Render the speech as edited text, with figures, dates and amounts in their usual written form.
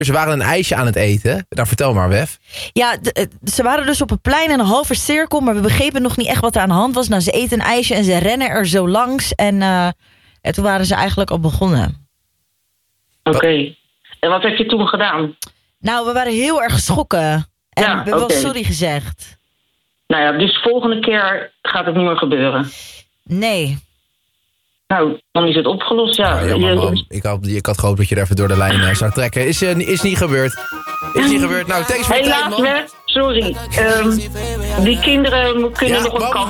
Ze waren een ijsje aan het eten. Nou, vertel maar, Wef. Ja, ze waren dus op een plein in een halve cirkel, maar we begrepen nog niet echt wat er aan de hand was. Nou, ze eten een ijsje en ze rennen er zo langs. En toen waren ze eigenlijk al begonnen. Oké. En wat heb je toen gedaan? Nou, we waren heel erg geschrokken. En Ja, we hebben wel oké. sorry gezegd. Nou ja, dus volgende keer gaat het niet meer gebeuren. Nee. Nou, dan is het opgelost, ja. Ja, jammer, man. Ik had gehoopt dat je er even door de lijn zou trekken. Is niet gebeurd. Is niet gebeurd. Nou, thanks voor je tijd, Helaas, man. hè? Sorry. Die kinderen kunnen nog een mam, kans